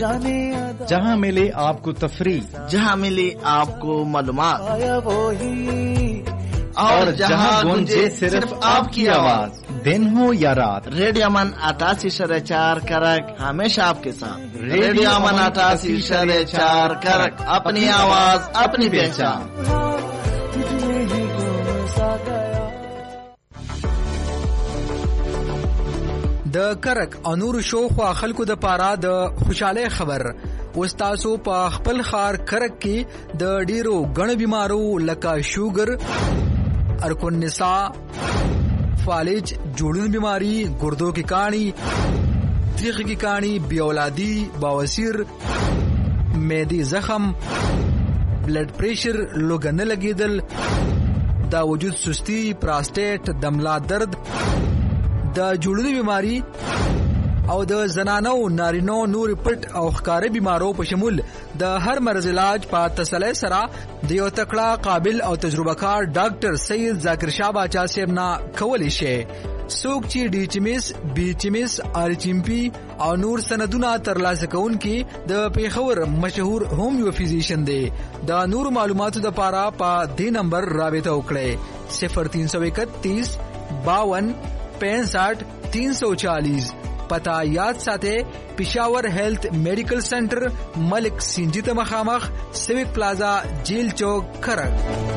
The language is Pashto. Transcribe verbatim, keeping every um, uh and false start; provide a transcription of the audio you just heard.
जहां मिले आपको तफरीह, जहां मिले आपको मालूमात, और जहां गूंजे सिर्फ आपकी आवाज, दिन हो या रात। रेडियो अमन अठासी शरे चार करक हमेशा आपके साथ। रेडियो अमन अठासी शरे चार करक, अपनी आवाज अपनी पहचान। د کرک انور شو خو خلکو د پاره د خوشاله خبر وستاسو په خپل خار کرک کې د ډیرو غن بیمارو لکه شوګر، ارکون نساء، فالج، جوړون بیماری، ګردو کی کانی، تریخ کی کانی، بی اولادی، بواسیر، معدی زخم، بلڈ پریشر، لوګن لګیدل، دا وجود سستی، پراسټیټ، دملا درد، د جوړونو بیماری او د زنانو نارینو نور پټ او ښکارې بیمارو په شمول د هر مرض علاج په تسلی سره د یو تکړه قابل او تجربه کار ډاکټر سید ذاکر شاه باچا صاحب نه کولی شي. څوک چې ډي ایچ ایم ایس، بي ایچ ایم ایس، آر ایچ ایم پی او نور سندونه ترلاسه کوونکي د پیښور مشهور هومیو فزیشن دی. د نور معلوماتو د پاره په دې نمبر رابطه وکړئ صفر تین سو اکتیس باون پینسٹھ تین سو چالیس. پتا یاد ساته پشاور هیلث میډیکل سنټر، ملک سینجی ته مخامخ، سیوک پلازا، جیل چوک، کرک.